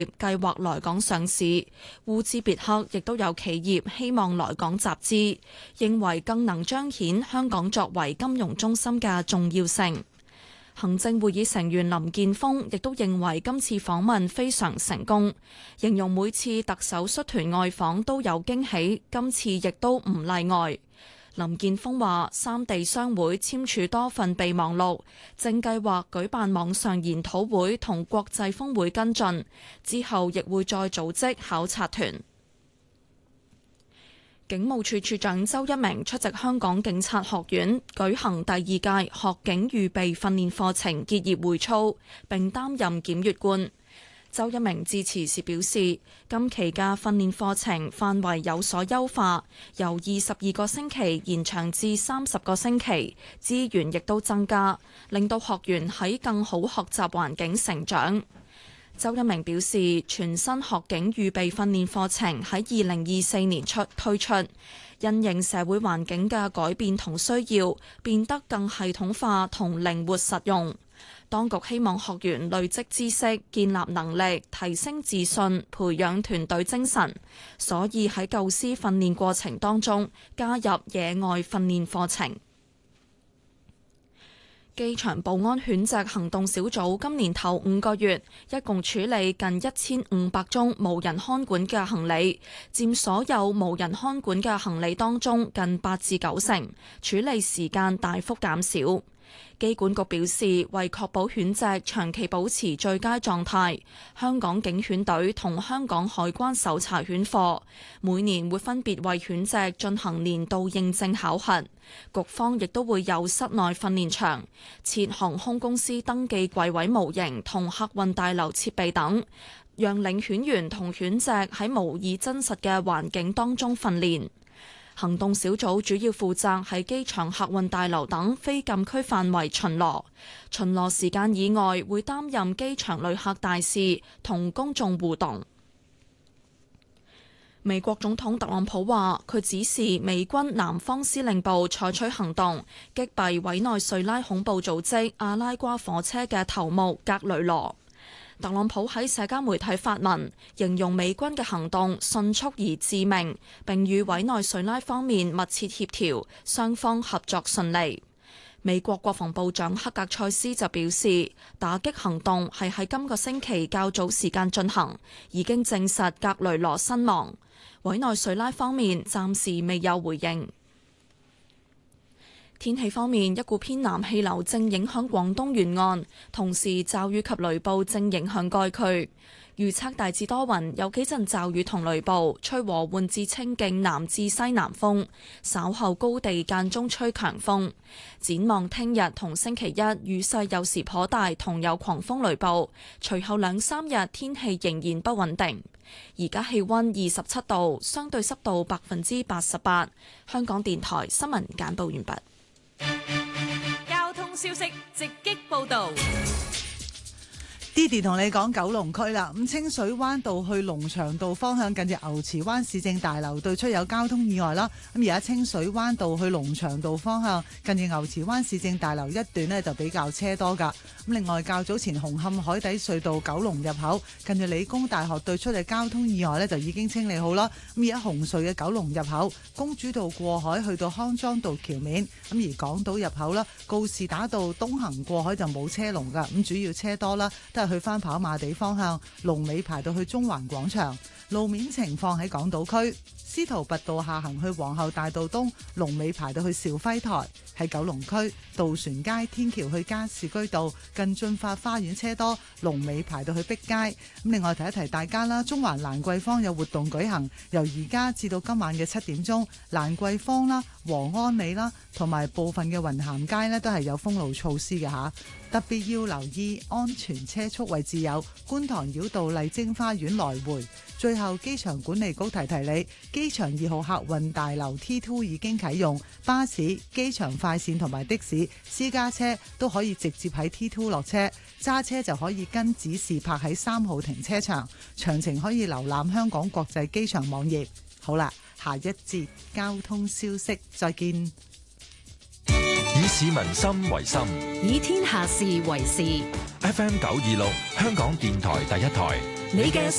計劃來港上市，烏茲別克亦都有企業希望來港集資，認為更能彰顯香港作為金融中心嘅重要性。行政會議成員林健鋒亦都認為今次訪問非常成功，形容每次特首率團外訪都有驚喜，今次亦都唔例外。林健鋒話：三地商會簽署多份備忘錄，正計劃舉辦網上研討會同國際峰會跟進，之後亦會再組織考察團。警務處處長周一鳴出席香港警察學院舉行第2屆學警預備訓練課程結業會操，並擔任檢閱官。周一鳴致辭時表示，今期嘅訓練課程範圍有所優化，由22個星期延長至30個星期，資源亦都增加，令到學員喺更好學習環境成長。周一鳴表示，全新學警預備訓練課程喺2024年推出，因應社會環境嘅改變同需要，變得更系統化同靈活實用。當局希望學員累積知識、建立能力、提升自信、培養團隊精神，所以喺構思訓練過程當中加入野外訓練課程。機場保安犬隻行動小組今年頭5個月，一共處理近1500宗無人看管嘅行李，佔所有無人看管嘅行李當中近8至9成，處理時間大幅減少。機管局表示，為確保犬隻長期保持最佳狀態，香港警犬隊同香港海關搜查犬課每年會分別為犬隻進行年度認證考核。局方亦都會有室內訓練場、設航空公司登記櫃位模型同客運大樓設備等，讓領犬員同犬隻喺模擬真實嘅環境當中訓練。行動小組主要負責喺機場客運大樓等非禁區範圍巡邏，巡邏時間以外會擔任機場旅客大使同公眾互動。美國總統特朗普話，佢指示美軍南方司令部採取行動，擊斃委內瑞拉恐怖組織阿拉瓜火車嘅頭目格雷羅。特朗普喺社交媒體發文，形容美軍嘅行動迅速而致命，並與委內瑞拉方面密切協調，雙方合作順利。美國國防部長克格塞斯就表示，打擊行動係喺今個星期較早時間進行，已經證實格雷羅身亡。委內瑞拉方面暫時未有回應。天氣方面，一股偏南氣流正影響廣東沿岸，同時驟雨及雷暴正影響該區。預測大致多雲，有幾陣驟雨同雷暴，吹和緩至清勁南至西南風，稍後高地間中吹強風。展望聽日同星期一，雨勢有時頗大，同有狂風雷暴。隨後2、3日天氣仍然不穩定。而家氣溫27度，相對濕度88%。香港電台新聞簡報完畢。 交通消息直擊報道。 Didi 同你講九龍區啦，咁清水灣道去龍翔道方向近住牛池灣市政大樓對出有交通意外啦。咁而家清水灣道去龍翔道方向近住牛池灣市政大樓一段呢就比較車多噶。咁另外較早前紅磡海底隧道九龍入口近住理工大學對出嘅交通意外呢就已經清理好啦。咁而家紅隧嘅九龍入口公主道過海去到康莊道橋面，咁而港島入口啦告士打道東行過海就冇車龍噶，咁主要車多啦，去翻跑馬地方向，龍尾排到去中環廣場。路面情況喺港島區，司徒拔道下行去皇后大道東，龍尾排到去兆輝台。喺九龍區，渡船街天橋去加士居道近駿發花園車多，龍尾排到去碧街。咁另外提一提大家啦，中環蘭桂坊有活動舉行，由而家至到今晚嘅7點鐘，蘭桂坊啦、和安里啦同埋部分嘅雲咸街呢都係有封路措施嘅吓。特別要留意安全車速位置有觀塘繞道麗晶花園來回。最後，機場管理局提提你，機場2號客運大樓 T2 已經啟用，巴士、機場快線同埋的士、私家車都可以直接喺 T2 落車，揸車就可以跟指示泊喺3號停車場。詳情可以瀏覽香港國際機場網頁。好啦，下一節交通消息，再見。 以市民心為心， 以天下事為事。 FM 926香港電台第一台， 你嘅